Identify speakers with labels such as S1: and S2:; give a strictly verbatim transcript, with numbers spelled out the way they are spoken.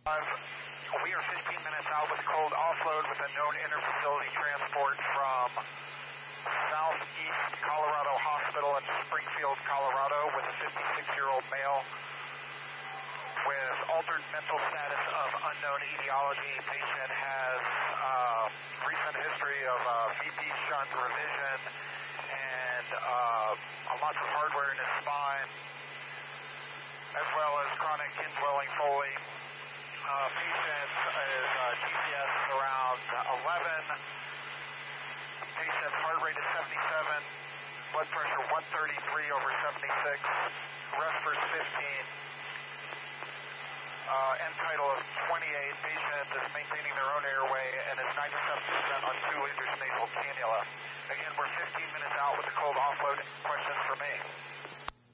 S1: We are fifteen minutes out with cold offload with a known interfacility transport from Southeast Colorado Hospital in Springfield, Colorado, with a fifty-six-year-old male with altered mental status of unknown etiology. Patient has uh, recent history of uh, V P shunt revision and uh, lots of hardware in his spine, as well as chronic indwelling Foley. Uh, patient is uh, G P S around eleven. Patient's heart rate is seventy-seven. Blood pressure one thirty-three over seventy-six. Respir's fifteen. Uh, end tidal of twenty-eight. Patient is maintaining their own airway and is ninety-seven percent on two liters nasal cannula. Again, we're fifteen minutes out with a cold offload. Questions for me?